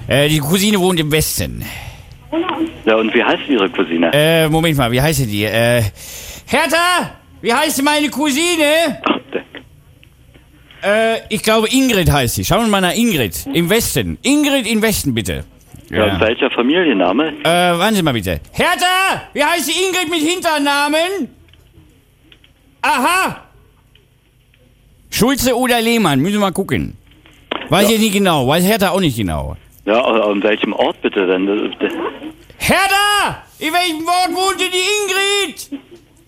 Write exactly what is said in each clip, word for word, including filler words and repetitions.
Äh, die Cousine wohnt im Westen. Ja, und wie heißt Ihre Cousine? Äh, Moment mal, wie heißt die? Äh, Hertha, wie heißt meine Cousine? Ach, der- Äh, ich glaube Ingrid heißt sie. Schauen wir mal nach Ingrid. Im Westen. Ingrid im Westen, bitte. ja. Und welcher Familienname? Äh, warten Sie mal bitte. Hertha, wie heißt die Ingrid mit Hinternamen? Aha. Schulze oder Lehmann, müssen wir mal gucken. Weiß Ja. ich nicht genau, weiß Hertha auch nicht genau. Ja, an welchem Ort bitte denn? Das- Hertha, in welchem Ort wohnte die Ingrid?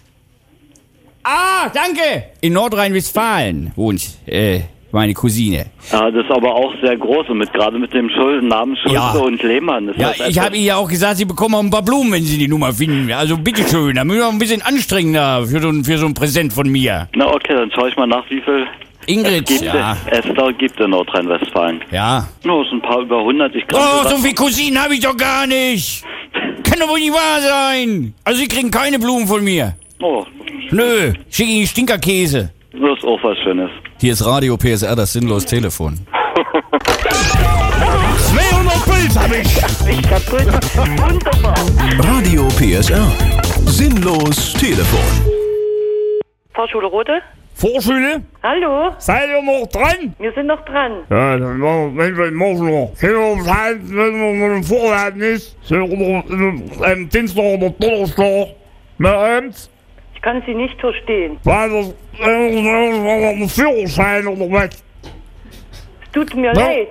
Ah, danke. In Nordrhein-Westfalen wohnt äh, meine Cousine. Ja, das ist aber auch sehr groß und mit gerade mit dem Schul Namen Schulze Ja. und Lehmann. Das Ja, heißt ich etwas- habe ihr ja auch gesagt, Sie bekommen auch ein paar Blumen, wenn Sie die Nummer finden. Also bitteschön, da müssen wir auch ein bisschen anstrengender für so, ein, für so ein Präsent von mir. Na okay, dann schaue ich mal nach, wie viel Ingrid, gibt ja. es da gibt in Nordrhein-Westfalen. Ja. No, es sind ein paar über hundert. Ich Oh, glaube, so viele Cousinen habe ich doch gar nicht. Kann doch wohl nicht wahr sein. Also Sie kriegen keine Blumen von mir. oh, Nö, schicke Ihnen Stinkerkäse. das ist auch was Schönes. Hier ist Radio P S R, das sinnlos Telefon. zweihundert Puls hab ich. Ich kaputt. Wunderbar. Radio P S R. Sinnlos Telefon. Fahrschule Rote? Vorschule? Hallo? Seid ihr noch dran? Wir sind noch dran. Ja, dann machen wir, wenn wir morgen noch. Können wir uns halt, wenn wir noch ein Vorladnis, sind wir noch am Dienstag oder Donnerstag, mit abends, Ich kann Sie nicht verstehen. weil das, äh, ein Führerschein oder was. Es tut mir leid.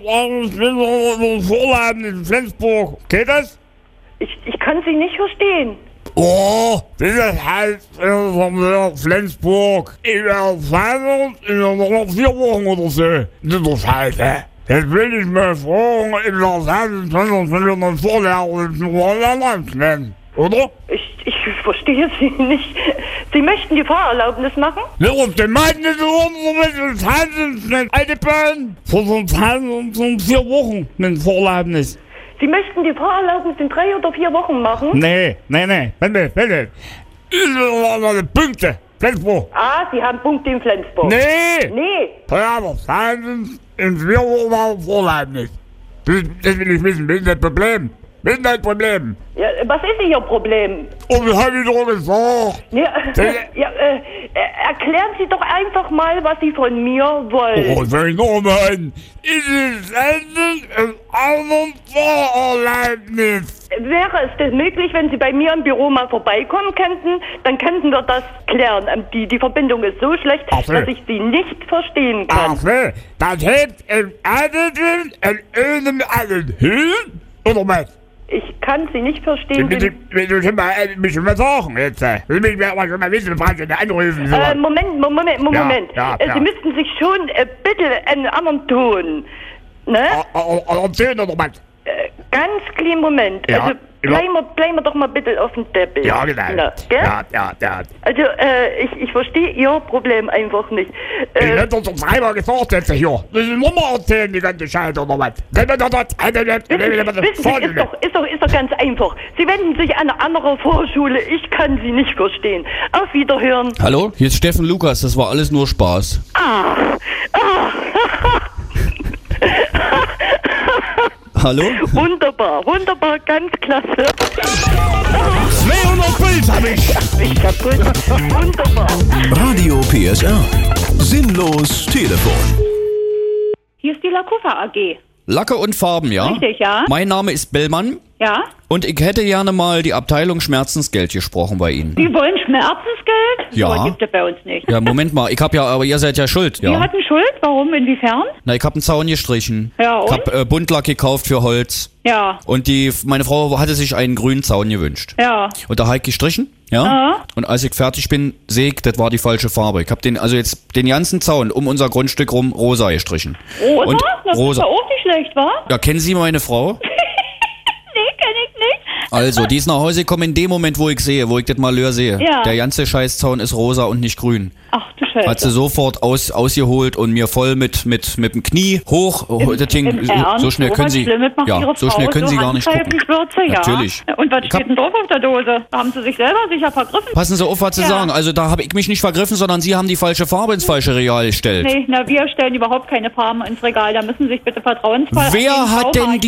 Ein Vorladen in Flensburg. Geht das? Ich, ich kann Sie nicht verstehen. Oh, das ist halt äh, Flensburg. Ich werde fahren in noch vier Wochen oder so. Das ist doch scheiße. Jetzt will ich mal fragen, in der Zeit, sondern wenn wir noch Vorlehrer in Land nennen. Oder? Ich, ich verstehe Sie nicht. Sie möchten die Fahrerlaubnis machen? Ja, und die meinten nicht so, mit dem Handeln, mit alte Bahn. Vor so einem so vier Wochen mit dem Vorlaubnis. Sie möchten die Fahrerlaubnis in drei oder vier Wochen machen? Nee, nee, nee, warte, warte. Überall Punkte, Flensburg. Ah, Sie haben Punkte in Flensburg. Nee! Nee. Ja, aber Fernsehen in vier Wochen Vorleibnis. Das, das will ich wissen, das ist das Problem. Das ist das Problem. Ja, was ist Ihr Problem? Und das habe ich doch gesagt. Ja, ja, äh, äh, erklären Sie doch einfach mal, was Sie von mir wollen. Oh, soll ich noch mal ein? Ist es endlich ein anderen Vorerleibnis? Wäre es denn möglich, wenn Sie bei mir im Büro mal vorbeikommen könnten, dann könnten wir das klären. Ähm, Die, die Verbindung ist so schlecht, Ach so. dass ich Sie nicht verstehen Ach kann. so, das hebt im einen in einem allen Höhen? Oder was? Ich kann Sie nicht verstehen. Bitte, bitte schon mal, äh, mich schon mal sagen jetzt. äh. Ich will mich aber schon mal wissen, was Sie da anrufen. So. Äh, Moment, Mo- Moment, Mo- Ja, Moment. ja, Äh, ja. Sie müssten sich schon äh, bitte einen anderen Ton. Ne? Oder Töne oder was? Äh, ganz kleinen Moment. Ja, Also ja. bleiben wir, bleiben wir doch mal bitte auf dem Teppich. Ja, genau. Na, gell? Ja, ja, ja. Also, äh, ich, ich verstehe Ihr Problem einfach nicht. Ich Äh, hab doch schon dreimal gesagt jetzt hier. Das ist Nummer erzählen, die ganze Scheiße oder was? Wissen Sie, wissen Sie, ist doch, ist, doch, ist doch ganz einfach. Sie wenden sich an eine andere Vorschule. Ich kann Sie nicht verstehen. Auf Wiederhören. Hallo, hier ist Steffen Lukas, das war alles nur Spaß. Ah, ah, Hallo? wunderbar, wunderbar, ganz klasse. zweihundert Puls hab ich. Ich kaputt. Wunderbar. Radio P S R. Sinnlos Telefon. Hier ist die Lakufa A G. Lacke und Farben, ja? Richtig, ja. Mein Name ist Bellmann Ja? und ich hätte gerne mal die Abteilung Schmerzensgeld gesprochen bei Ihnen. Sie wollen Schmerzensgeld? Ja. So gibt es bei uns nicht. Ja, Moment mal, ich hab ja, aber ihr seid ja schuld, Wir ja? hatten Schuld? Warum? Inwiefern? Na, ich hab einen Zaun gestrichen. Ja, Ich und? hab äh, Buntlack gekauft für Holz. Ja. Und die, meine Frau hatte sich einen grünen Zaun gewünscht. Ja. Und da hab ich gestrichen, ja? Ja. Und als ich fertig bin, sehe ich, das war die falsche Farbe. Ich hab den, also jetzt den ganzen Zaun um unser Grundstück rum rosa gestrichen. Rosa? Und Das rosa. ist ja auch nicht schlecht, wa? Ja, kennen Sie meine Frau? Nee, kenn ich nicht. Also, die ist nach Hause gekommen in dem Moment, wo ich sehe, wo ich das Malheur sehe. Ja. Der ganze Scheißzaun ist rosa und nicht grün. Ach du Scheiße. Hat sie sofort aus, ausgeholt und mir voll mit, mit, mit dem Knie hoch. Oh, das Ding, Im so, Ernst? so schnell So können was Sie, Schlimmes macht ja, Ihre so Frau, schnell können so Sie gar nicht gucken. Handgreifenschwürze, ja. Natürlich. Und was Ich hab- steht denn drauf auf der Dose? Da haben Sie sich selber sicher vergriffen. Passen Sie auf, was Sie Ja. sagen. Also, da habe ich mich nicht vergriffen, sondern Sie haben die falsche Farbe ins falsche Regal gestellt. Nee, na, wir stellen überhaupt keine Farben ins Regal. Da müssen Sie sich bitte vertrauensvoll an Wer den hat denn Baumarkt die